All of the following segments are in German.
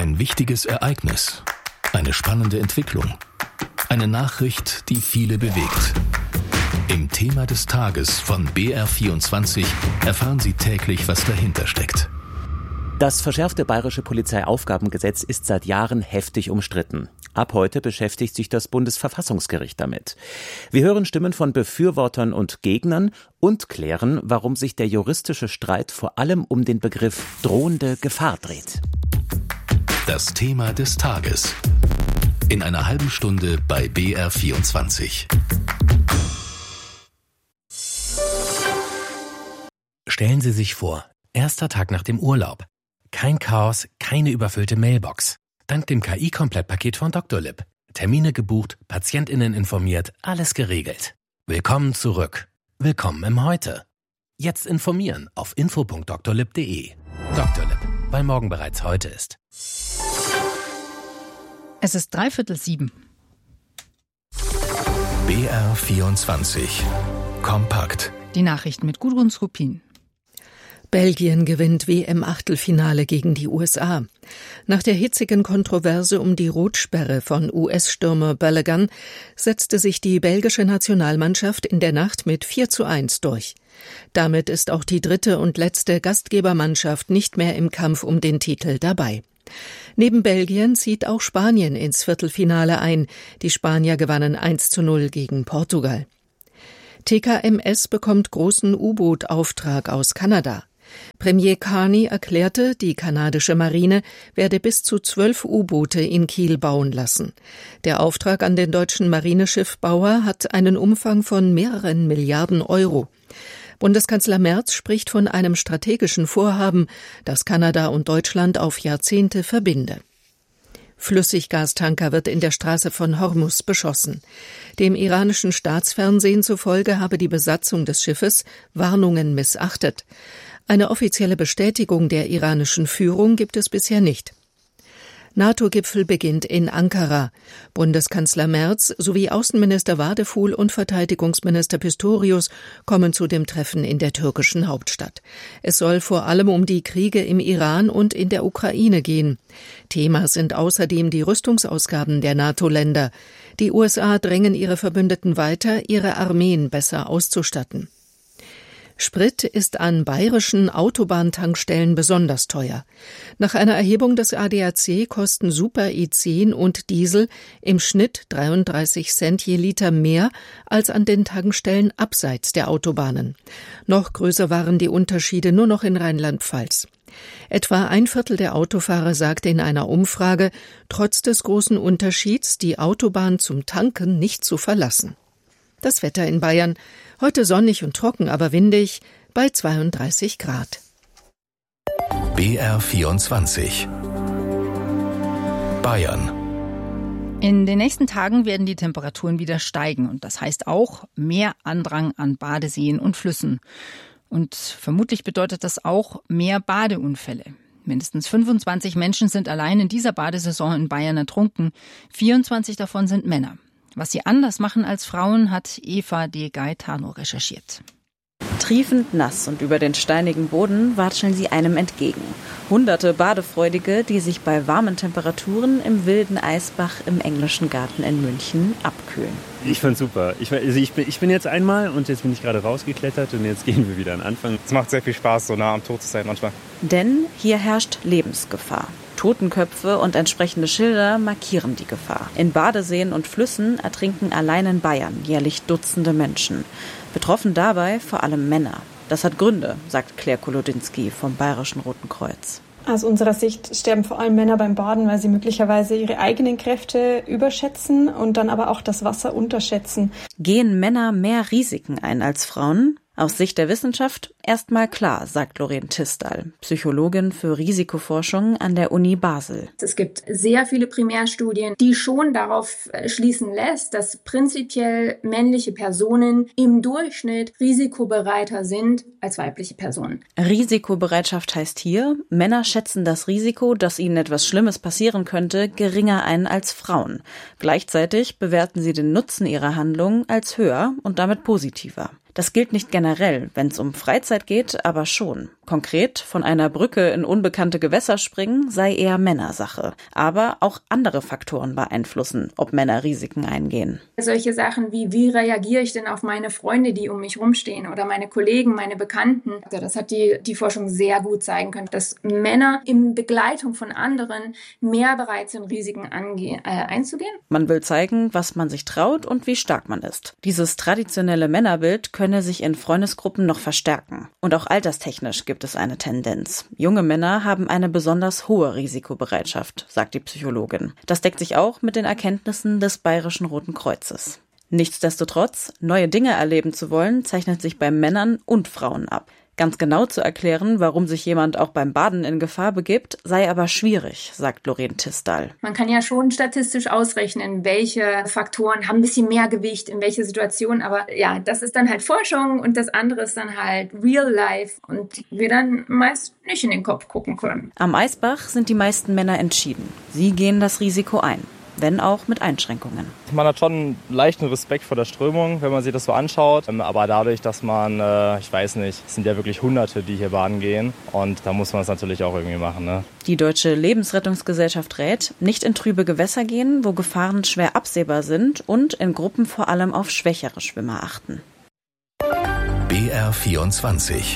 Ein wichtiges Ereignis, eine spannende Entwicklung, eine Nachricht, die viele bewegt. Im Thema des Tages von BR24 erfahren Sie täglich, was dahinter steckt. Das verschärfte bayerische Polizeiaufgabengesetz ist seit Jahren heftig umstritten. Ab heute beschäftigt sich das Bundesverfassungsgericht damit. Wir hören Stimmen von Befürwortern und Gegnern und klären, warum sich der juristische Streit vor allem um den Begriff drohende Gefahr dreht. Das Thema des Tages. In einer halben Stunde bei BR24. Stellen Sie sich vor, erster Tag nach dem Urlaub. Kein Chaos, keine überfüllte Mailbox. Dank dem KI-Komplettpaket von Dr. Lipp. Termine gebucht, PatientInnen informiert, alles geregelt. Willkommen zurück. Willkommen im Heute. Jetzt informieren auf info.drlipp.de. Dr. Lipp, weil morgen bereits heute ist. Es ist 6:45. BR24. Kompakt. Die Nachrichten mit Gudrun Srupin. Belgien gewinnt WM-Achtelfinale gegen die USA. Nach der hitzigen Kontroverse um die Rotsperre von US-Stürmer Balogun setzte sich die belgische Nationalmannschaft in der Nacht mit 4:1 durch. Damit ist auch die dritte und letzte Gastgebermannschaft nicht mehr im Kampf um den Titel dabei. Neben Belgien zieht auch Spanien ins Viertelfinale ein. Die Spanier gewannen 1:0 gegen Portugal. TKMS bekommt großen U-Boot-Auftrag aus Kanada. Premier Carney erklärte, die kanadische Marine werde bis zu 12 U-Boote in Kiel bauen lassen. Der Auftrag an den deutschen Marineschiffbauer hat einen Umfang von mehreren Milliarden Euro. Bundeskanzler Merz spricht von einem strategischen Vorhaben, das Kanada und Deutschland auf Jahrzehnte verbinde. Flüssiggastanker wird in der Straße von Hormuz beschossen. Dem iranischen Staatsfernsehen zufolge habe die Besatzung des Schiffes Warnungen missachtet. Eine offizielle Bestätigung der iranischen Führung gibt es bisher nicht. NATO-Gipfel beginnt in Ankara. Bundeskanzler Merz sowie Außenminister Wadefuhl und Verteidigungsminister Pistorius kommen zu dem Treffen in der türkischen Hauptstadt. Es soll vor allem um die Kriege im Iran und in der Ukraine gehen. Thema sind außerdem die Rüstungsausgaben der NATO-Länder. Die USA drängen ihre Verbündeten weiter, ihre Armeen besser auszustatten. Sprit ist an bayerischen Autobahntankstellen besonders teuer. Nach einer Erhebung des ADAC kosten Super E10 und Diesel im Schnitt 33 Cent je Liter mehr als an den Tankstellen abseits der Autobahnen. Noch größer waren die Unterschiede nur noch in Rheinland-Pfalz. Etwa ein Viertel der Autofahrer sagte in einer Umfrage, trotz des großen Unterschieds die Autobahn zum Tanken nicht zu verlassen. Das Wetter in Bayern. Heute sonnig und trocken, aber windig, bei 32 Grad. BR24 Bayern. In den nächsten Tagen werden die Temperaturen wieder steigen und das heißt auch mehr Andrang an Badeseen und Flüssen. Und vermutlich bedeutet das auch mehr Badeunfälle. Mindestens 25 Menschen sind allein in dieser Badesaison in Bayern ertrunken. 24 davon sind Männer. Was sie anders machen als Frauen, hat Eva de Gaetano recherchiert. Triefend nass und über den steinigen Boden watscheln sie einem entgegen. Hunderte Badefreudige, die sich bei warmen Temperaturen im wilden Eisbach im Englischen Garten in München abkühlen. Ich fand's super. Ich bin jetzt einmal und jetzt bin ich gerade rausgeklettert und jetzt gehen wir wieder an den Anfang. Es macht sehr viel Spaß, so nah am Tod zu sein manchmal. Denn hier herrscht Lebensgefahr. Totenköpfe und entsprechende Schilder markieren die Gefahr. In Badeseen und Flüssen ertrinken allein in Bayern jährlich Dutzende Menschen. Betroffen dabei vor allem Männer. Das hat Gründe, sagt Claire Kolodinski vom Bayerischen Roten Kreuz. Aus unserer Sicht sterben vor allem Männer beim Baden, weil sie möglicherweise ihre eigenen Kräfte überschätzen und dann aber auch das Wasser unterschätzen. Gehen Männer mehr Risiken ein als Frauen? Aus Sicht der Wissenschaft erstmal klar, sagt Lorraine Tisdal, Psychologin für Risikoforschung an der Uni Basel. Es gibt sehr viele Primärstudien, die schon darauf schließen lässt, dass prinzipiell männliche Personen im Durchschnitt risikobereiter sind als weibliche Personen. Risikobereitschaft heißt hier, Männer schätzen das Risiko, dass ihnen etwas Schlimmes passieren könnte, geringer ein als Frauen. Gleichzeitig bewerten sie den Nutzen ihrer Handlung als höher und damit positiver. Das gilt nicht generell, wenn es um Freizeit geht, aber schon. Konkret, von einer Brücke in unbekannte Gewässer springen sei eher Männersache. Aber auch andere Faktoren beeinflussen, ob Männer Risiken eingehen. Solche Sachen wie reagiere ich denn auf meine Freunde, die um mich rumstehen oder meine Kollegen, meine Bekannten. Das hat die Forschung sehr gut zeigen können, dass Männer in Begleitung von anderen mehr bereit sind, Risiken einzugehen. Man will zeigen, was man sich traut und wie stark man ist. Dieses traditionelle Männerbild könne sich in Freundesgruppen noch verstärken. Und auch alterstechnisch gibt es eine Tendenz. Junge Männer haben eine besonders hohe Risikobereitschaft, sagt die Psychologin. Das deckt sich auch mit den Erkenntnissen des Bayerischen Roten Kreuzes. Nichtsdestotrotz, neue Dinge erleben zu wollen, zeichnet sich bei Männern und Frauen ab. Ganz genau zu erklären, warum sich jemand auch beim Baden in Gefahr begibt, sei aber schwierig, sagt Lorraine Tisdall. Man kann ja schon statistisch ausrechnen, welche Faktoren haben ein bisschen mehr Gewicht in welche Situation. Aber ja, das ist dann halt Forschung und das andere ist dann halt Real Life und wir dann meist nicht in den Kopf gucken können. Am Eisbach sind die meisten Männer entschieden. Sie gehen das Risiko ein, wenn auch mit Einschränkungen. Man hat schon einen leichten Respekt vor der Strömung, wenn man sich das so anschaut. Aber dadurch, dass man, ich weiß nicht, es sind ja wirklich Hunderte, die hier baden gehen. Und da muss man es natürlich auch irgendwie machen. Ne? Die Deutsche Lebensrettungsgesellschaft rät, nicht in trübe Gewässer gehen, wo Gefahren schwer absehbar sind und in Gruppen vor allem auf schwächere Schwimmer achten. BR24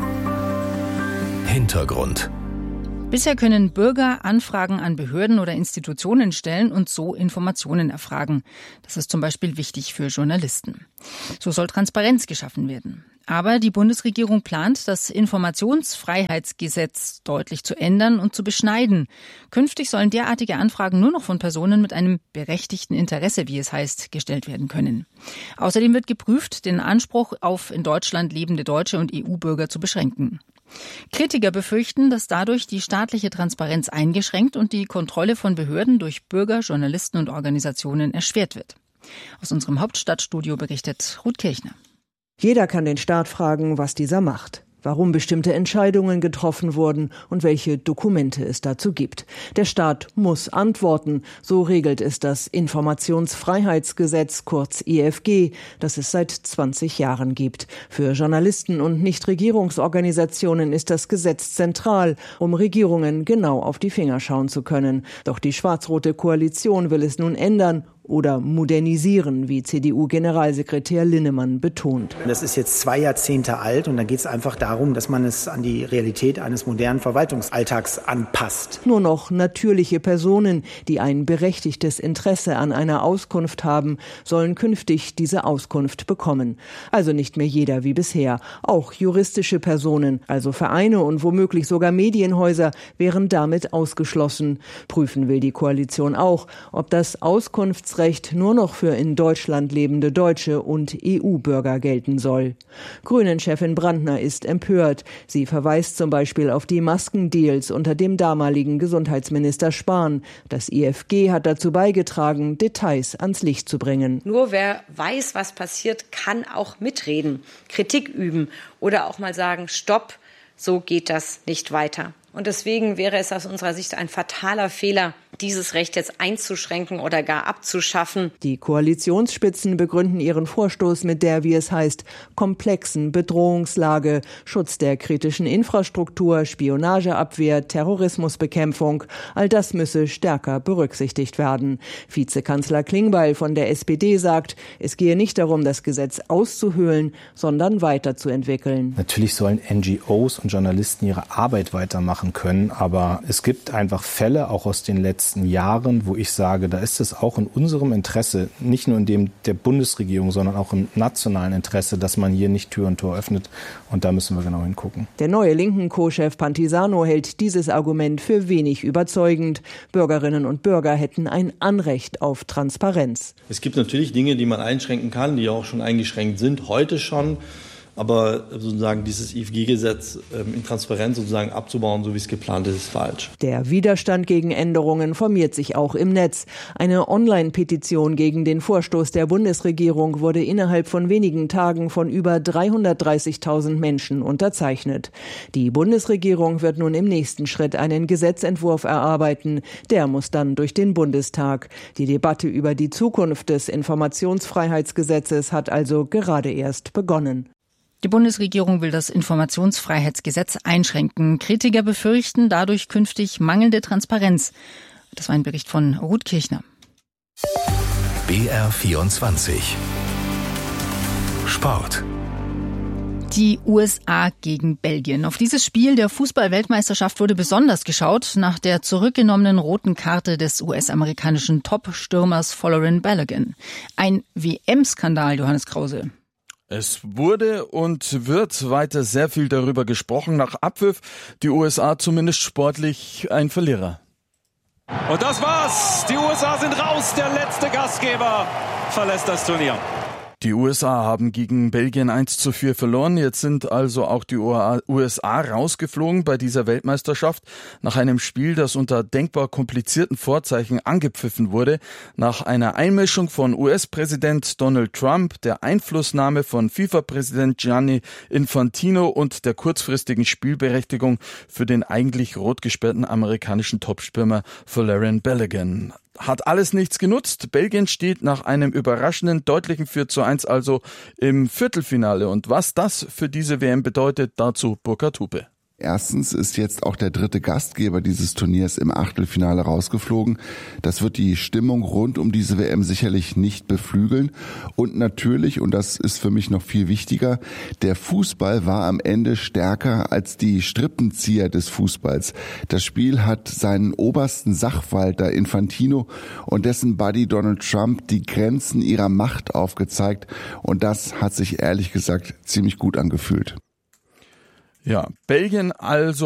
Hintergrund. Bisher können Bürger Anfragen an Behörden oder Institutionen stellen und so Informationen erfragen. Das ist zum Beispiel wichtig für Journalisten. So soll Transparenz geschaffen werden. Aber die Bundesregierung plant, das Informationsfreiheitsgesetz deutlich zu ändern und zu beschneiden. Künftig sollen derartige Anfragen nur noch von Personen mit einem berechtigten Interesse, wie es heißt, gestellt werden können. Außerdem wird geprüft, den Anspruch auf in Deutschland lebende Deutsche und EU-Bürger zu beschränken. Kritiker befürchten, dass dadurch die staatliche Transparenz eingeschränkt und die Kontrolle von Behörden durch Bürger, Journalisten und Organisationen erschwert wird. Aus unserem Hauptstadtstudio berichtet Ruth Kirchner. Jeder kann den Staat fragen, was dieser macht, warum bestimmte Entscheidungen getroffen wurden und welche Dokumente es dazu gibt. Der Staat muss antworten, so regelt es das Informationsfreiheitsgesetz, kurz IFG, das es seit 20 Jahren gibt. Für Journalisten und Nichtregierungsorganisationen ist das Gesetz zentral, um Regierungen genau auf die Finger schauen zu können. Doch die schwarz-rote Koalition will es nun ändern oder modernisieren, wie CDU-Generalsekretär Linnemann betont. Das ist jetzt 2 Jahrzehnte alt und da geht es einfach darum, dass man es an die Realität eines modernen Verwaltungsalltags anpasst. Nur noch natürliche Personen, die ein berechtigtes Interesse an einer Auskunft haben, sollen künftig diese Auskunft bekommen. Also nicht mehr jeder wie bisher. Auch juristische Personen, also Vereine und womöglich sogar Medienhäuser, wären damit ausgeschlossen. Prüfen will die Koalition auch, ob das Auskunftsrecht nur noch für in Deutschland lebende Deutsche und EU-Bürger gelten soll. Grünen-Chefin Brandner ist empört. Sie verweist zum Beispiel auf die Maskendeals unter dem damaligen Gesundheitsminister Spahn. Das IFG hat dazu beigetragen, Details ans Licht zu bringen. Nur wer weiß, was passiert, kann auch mitreden, Kritik üben oder auch mal sagen, stopp, so geht das nicht weiter. Und deswegen wäre es aus unserer Sicht ein fataler Fehler, dieses Recht jetzt einzuschränken oder gar abzuschaffen. Die Koalitionsspitzen begründen ihren Vorstoß mit der, wie es heißt, komplexen Bedrohungslage, Schutz der kritischen Infrastruktur, Spionageabwehr, Terrorismusbekämpfung. All das müsse stärker berücksichtigt werden. Vizekanzler Klingbeil von der SPD sagt, es gehe nicht darum, das Gesetz auszuhöhlen, sondern weiterzuentwickeln. Natürlich sollen NGOs und Journalisten ihre Arbeit weitermachen können, aber es gibt einfach Fälle, auch aus den letzten Jahren, wo ich sage, da ist es auch in unserem Interesse, nicht nur in dem der Bundesregierung, sondern auch im nationalen Interesse, dass man hier nicht Tür und Tor öffnet. Und da müssen wir genau hingucken. Der neue linken Co-Chef Pantisano hält dieses Argument für wenig überzeugend. Bürgerinnen und Bürger hätten ein Anrecht auf Transparenz. Es gibt natürlich Dinge, die man einschränken kann, die auch schon eingeschränkt sind, heute schon. Aber sozusagen dieses IFG-Gesetz in Transparenz sozusagen abzubauen, so wie es geplant ist, ist falsch. Der Widerstand gegen Änderungen formiert sich auch im Netz. Eine Online-Petition gegen den Vorstoß der Bundesregierung wurde innerhalb von wenigen Tagen von über 330.000 Menschen unterzeichnet. Die Bundesregierung wird nun im nächsten Schritt einen Gesetzentwurf erarbeiten. Der muss dann durch den Bundestag. Die Debatte über die Zukunft des Informationsfreiheitsgesetzes hat also gerade erst begonnen. Die Bundesregierung will das Informationsfreiheitsgesetz einschränken. Kritiker befürchten dadurch künftig mangelnde Transparenz. Das war ein Bericht von Ruth Kirchner. BR24 Sport. Die USA gegen Belgien. Auf dieses Spiel der Fußball-Weltmeisterschaft wurde besonders geschaut nach der zurückgenommenen roten Karte des US-amerikanischen Top-Stürmers Folarin Balogun. Ein WM-Skandal, Johannes Krause. Es wurde und wird weiter sehr viel darüber gesprochen. Nach Abpfiff die USA zumindest sportlich ein Verlierer. Und das war's. Die USA sind raus. Der letzte Gastgeber verlässt das Turnier. Die USA haben gegen Belgien 1:4 verloren. Jetzt sind also auch die USA rausgeflogen bei dieser Weltmeisterschaft nach einem Spiel, das unter denkbar komplizierten Vorzeichen angepfiffen wurde. Nach einer Einmischung von US-Präsident Donald Trump, der Einflussnahme von FIFA-Präsident Gianni Infantino und der kurzfristigen Spielberechtigung für den eigentlich rot gesperrten amerikanischen Topstürmer Folarin Balogun. Hat alles nichts genutzt. Belgien steht nach einem überraschenden, deutlichen 4:1 also im Viertelfinale. Und was das für diese WM bedeutet, dazu Burkhard Hupe. Erstens ist jetzt auch der dritte Gastgeber dieses Turniers im Achtelfinale rausgeflogen. Das wird die Stimmung rund um diese WM sicherlich nicht beflügeln. Und natürlich, und das ist für mich noch viel wichtiger, der Fußball war am Ende stärker als die Strippenzieher des Fußballs. Das Spiel hat seinen obersten Sachwalter Infantino und dessen Buddy Donald Trump die Grenzen ihrer Macht aufgezeigt. Und das hat sich ehrlich gesagt ziemlich gut angefühlt. Ja, Belgien also